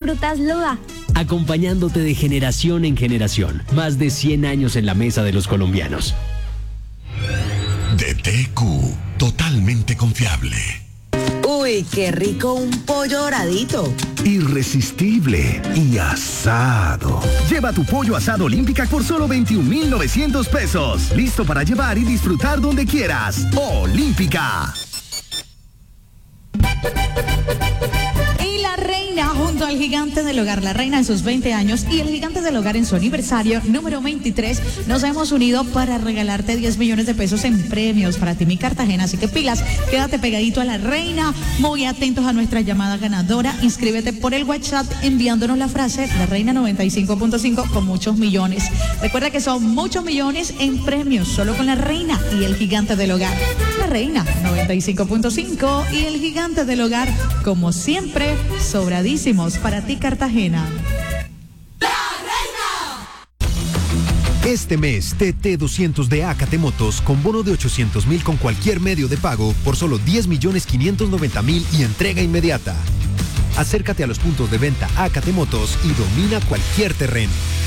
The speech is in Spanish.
Frutas Luda. Acompañándote de generación en generación. Más de 100 años en la mesa de los colombianos. DTQ, totalmente confiable. Uy, qué rico un pollo doradito. Irresistible y asado. Lleva tu pollo asado Olímpica por solo 21,900 pesos. Listo para llevar y disfrutar donde quieras. Olímpica. Y la reina junto al gigante del hogar, la reina en sus 20 años y el gigante del hogar en su aniversario número 23, nos hemos unido para regalarte 10 millones de pesos en premios para ti, mi Cartagena. Así que pilas, quédate pegadito a la reina, muy atentos a nuestra llamada ganadora. Inscríbete por el WhatsApp enviándonos la frase La Reina 95.5 con muchos millones. Recuerda que son muchos millones en premios solo con la reina y el gigante del hogar. La Reina 95.5 y el gigante del hogar, como siempre, sobradísimos para ti, Cartagena. Este mes, TT200 de Acate Motos con bono de 800,000 con cualquier medio de pago por solo 10,590,000 y entrega inmediata. Acércate a los puntos de venta Acate Motos y domina cualquier terreno.